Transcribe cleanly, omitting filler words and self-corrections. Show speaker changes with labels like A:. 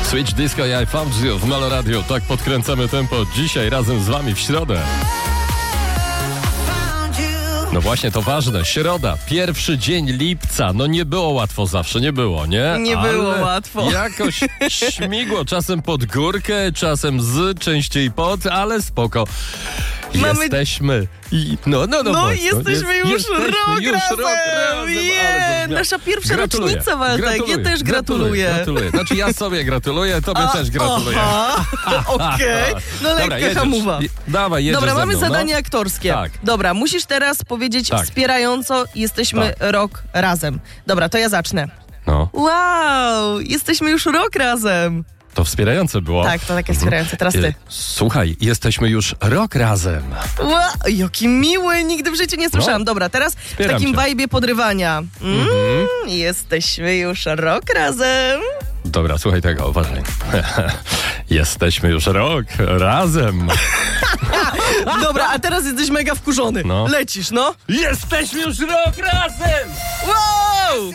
A: Switch Disco i I Found You w Melo Radio. Tak podkręcamy tempo dzisiaj razem z wami w środę. No właśnie, to ważne. Środa, pierwszy dzień lipca. No nie było łatwo zawsze, nie było, nie?
B: Nie było łatwo.
A: Jakoś śmigło, czasem pod górkę, czasem częściej pod, ale spoko. Jesteśmy. No,
B: jesteśmy już rok razem. Nasza pierwsza rocznica, Waldek. Ja też gratuluję.
A: Znaczy ja sobie gratuluję, tobie też gratuluję.
B: Okej. No lekka hamuwa.
A: Dawaj, jedziesz.
B: Dobra, mamy
A: ze mną,
B: zadanie aktorskie.
A: Tak.
B: Dobra, musisz teraz powiedzieć wspierająco, jesteśmy rok razem. Dobra, to ja zacznę.
A: No.
B: Wow, jesteśmy już rok razem.
A: To wspierające było.
B: Tak, to takie wspierające. Teraz ty.
A: Słuchaj, jesteśmy już rok razem.
B: Wow, jaki miły, nigdy w życiu nie słyszałam. Dobra, teraz w takim wajbie podrywania. Jesteśmy już rok razem.
A: Dobra, słuchaj tego, uważaj. Jesteśmy już rok razem.
B: Dobra, a teraz jesteś mega wkurzony.
A: No.
B: Lecisz, no.
A: Jesteśmy już rok razem!
B: Wow!